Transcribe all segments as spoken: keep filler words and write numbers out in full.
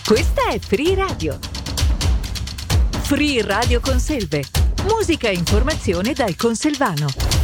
Questa è Free Radio. Free Radio Conselve. Musica e informazione dal conselvano.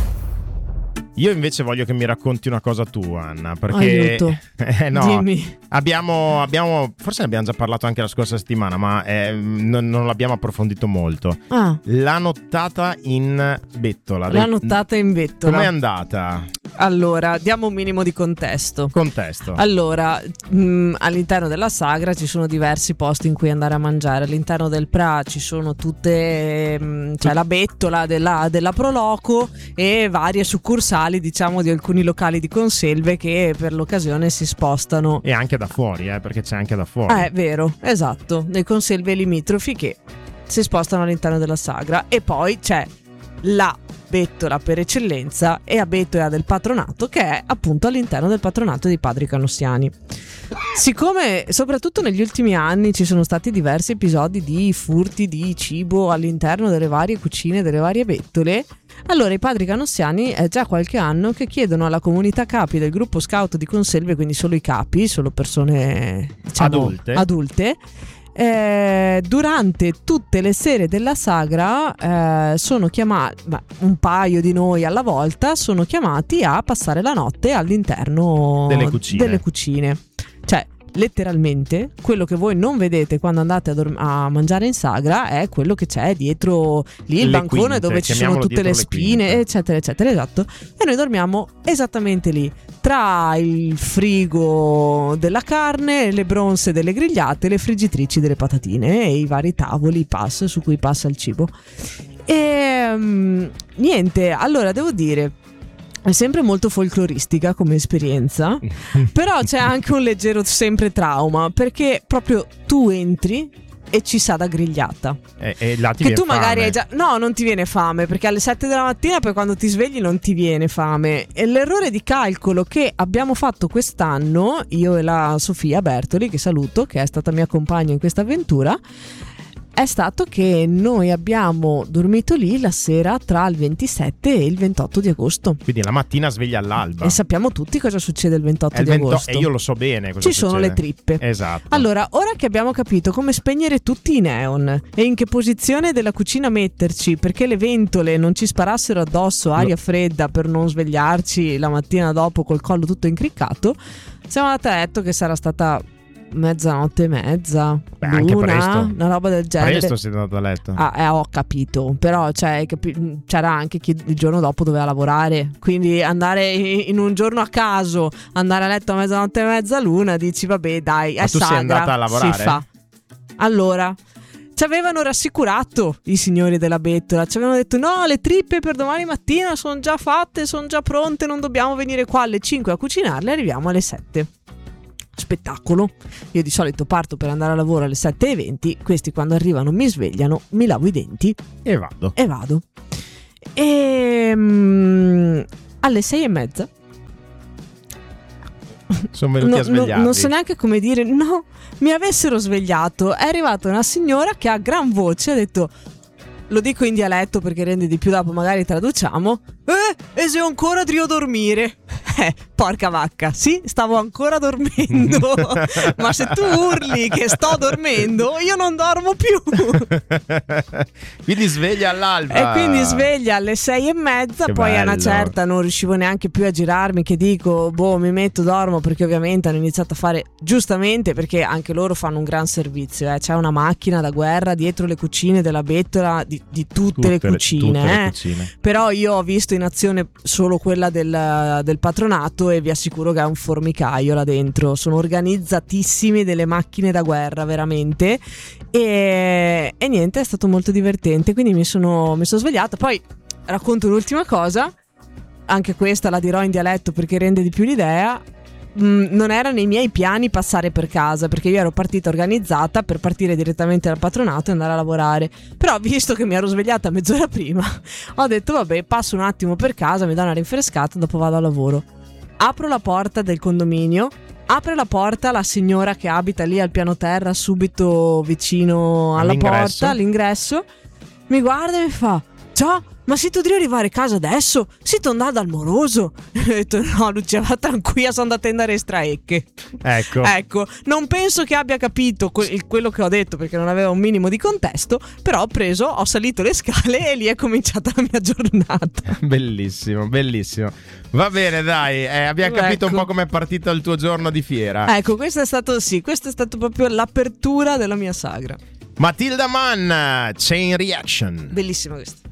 Io invece voglio che mi racconti una cosa tu, Anna, perché Aiuto. eh, no, Dimmi. abbiamo, abbiamo, forse ne abbiamo già parlato anche la scorsa settimana, ma eh, non, non l'abbiamo approfondito molto. Ah. La nottata in bettola. La nottata in bettola. Com'è andata? Allora, diamo un minimo di contesto. Contesto. Allora, mh, all'interno della sagra ci sono diversi posti in cui andare a mangiare. All'interno del Pra ci sono tutte, mh, cioè la bettola della, della Proloco e varie succursali, diciamo, di alcuni locali di conselve che per l'occasione si spostano. E anche da fuori, eh, perché c'è anche da fuori. Eh, vero, esatto, dei conselve limitrofi che si spostano all'interno della sagra. E poi c'è la bettola per eccellenza e a bettola del patronato, che è appunto all'interno del patronato dei padri canossiani. Siccome soprattutto negli ultimi anni ci sono stati diversi episodi di furti di cibo all'interno delle varie cucine, delle varie bettole, allora i padri canossiani è già qualche anno che chiedono alla comunità capi del gruppo scout di conselve, quindi solo i capi, solo persone, diciamo, adulte, adulte Eh, durante tutte le sere della sagra eh, sono chiamati, un paio di noi alla volta sono chiamati a passare la notte all'interno delle cucine, delle cucine. Cioè letteralmente quello che voi non vedete quando andate a, dorm- a mangiare in sagra è quello che c'è dietro lì, il le bancone quinte, dove ci sono tutte le spine, le eccetera eccetera, esatto. E noi dormiamo esattamente lì, tra il frigo della carne, le bronze delle grigliate, le friggitrici delle patatine e i vari tavoli, i pass su cui passa il cibo. E um, niente, allora devo dire, è sempre molto folcloristica come esperienza, però c'è anche un leggero sempre trauma, perché proprio tu entri e ci sa da grigliata, e, e là ti che tu fame. magari hai già, no, non ti viene fame, perché alle sette della mattina poi quando ti svegli non ti viene fame. E l'errore di calcolo che abbiamo fatto quest'anno, io e la Sofia Bertoli, che saluto, che è stata mia compagna in questa avventura, è stato che noi abbiamo dormito lì la sera tra il ventisette e il ventotto di agosto. Quindi la mattina sveglia all'alba. E sappiamo tutti cosa succede il ventotto il di vento- agosto. E io lo so bene cosa Ci succede. sono le trippe. Esatto. Allora, ora che abbiamo capito come spegnere tutti i neon e in che posizione della cucina metterci perché le ventole non ci sparassero addosso aria fredda per non svegliarci la mattina dopo col collo tutto incriccato, siamo andati a letto che sarà stata mezzanotte e mezza, Beh, anche una, presto. una roba del genere. Presto siete andato a letto. Ah, eh, ho capito, però cioè, capi- c'era anche chi il giorno dopo doveva lavorare, quindi andare in un giorno a caso, andare a letto a mezzanotte e mezza, l'una, dici vabbè dai, è Ma tu sagra, sei andata a lavorare? si fa. Allora, ci avevano rassicurato i signori della bettola, ci avevano detto no, le trippe per domani mattina sono già fatte, sono già pronte, non dobbiamo venire qua alle cinque a cucinarle, arriviamo alle sette. Spettacolo. Io di solito parto per andare a lavoro alle sette e venti, questi quando arrivano mi svegliano, mi lavo i denti e vado e vado e um, alle sei e mezza sono venuti no, a svegliarvi. No, non so neanche come dire, no, mi avessero svegliato. È arrivata una signora che a gran voce ha detto, lo dico in dialetto perché rende di più, dopo magari traduciamo, eh, e se ancora devo dormire. Eh, porca vacca, sì, stavo ancora dormendo. Ma se tu urli che sto dormendo, io non dormo più. Quindi sveglia all'alba. E quindi sveglia alle sei e mezza. Che poi bello. A una certa non riuscivo neanche più a girarmi, che dico, boh, mi metto, dormo, perché ovviamente hanno iniziato a fare, giustamente, perché anche loro fanno un gran servizio, eh. C'è una macchina da guerra dietro le cucine della bettola di, di tutte, tutte le cucine, tutte eh. le cucine. Però io ho visto in azione solo quella del, del patronato e vi assicuro che è un formicaio là dentro, sono organizzatissimi, delle macchine da guerra veramente, e, e niente, è stato molto divertente, quindi mi sono, mi sono svegliata. Poi racconto un'ultima cosa, anche questa la dirò in dialetto perché rende di più l'idea. Mm, non era nei miei piani passare per casa, perché io ero partita organizzata per partire direttamente dal patronato e andare a lavorare, però visto che mi ero svegliata mezz'ora prima ho detto vabbè, passo un attimo per casa, mi do una rinfrescata, dopo vado a lavoro. Apro la porta del condominio, apre la porta la signora che abita lì al piano terra, subito vicino alla all'ingresso. porta, all'ingresso, mi guarda e mi fa: ciao, ma si tu devi arrivare a casa adesso? Si tu andare dal moroso? E ho detto no Lucia, va tranquilla, sono andata a andare straecche. Ecco. Ecco, non penso che abbia capito que- quello che ho detto, perché non aveva un minimo di contesto. Però ho preso, ho salito le scale e lì è cominciata la mia giornata. Bellissimo, bellissimo. Va bene, dai, eh, abbiamo capito Ecco. un po' com'è partito il tuo giorno di fiera. Ecco, questo è stato, sì, questo è stato proprio l'apertura della mia sagra. Matilda Mann, Chain Reaction. Bellissima questa.